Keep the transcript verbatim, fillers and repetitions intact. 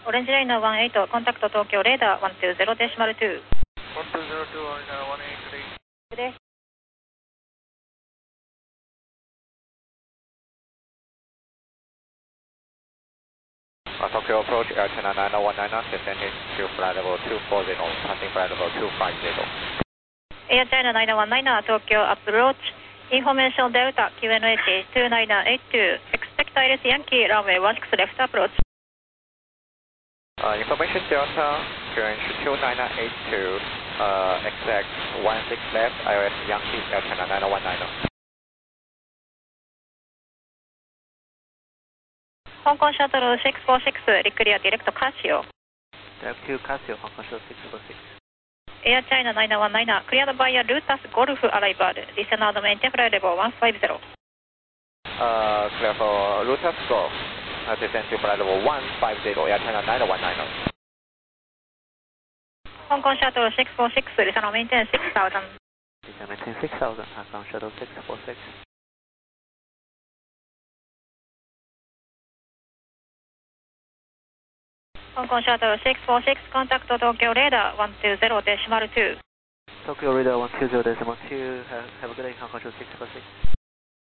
オレンジライナーワンエイト、コンタクト東京レーダーワンツーゼロデシマルツー。 ワンツーゼロツー、オレンジライナーワンエイトです。 Tokyo approach, Air China nine oh one nine, descending to flight level two four zero, passing flight level two five zero. Air China nine oh one nine, Tokyo approach, information Delta Q N H two nine eight two, expect Iris Yankee, runway one six left approach. Uh, information Delta, Q N H two nine eight two, uh, exact one six left, Iris Yankee, Air China nine oh one nine. 香港シャトルシックスフォーシックス、リクリアディレクトカシオ。 Directive Casio, Hong Kong Shuttle six four six. Air China nine oh one nine, cleared by Lutas Golf arrival, descend and maintain flight level one five zero. Uh, clear for Lutas Golf, uh, descend to flight level one five zero, Air China nine oh one nine. 香港シャトルシックスフォーシックス、descend and maintain six thousand. Descend maintain six thousand, Hong Kong Shuttle six four six. 香港シャトルシックスフォーシックス、コンタクト東京レーダーワンツーゼロデシマルツー。 Tokyo Radar one two zero decimal two, have, have a good day, Hong Kong Shuttle six four six.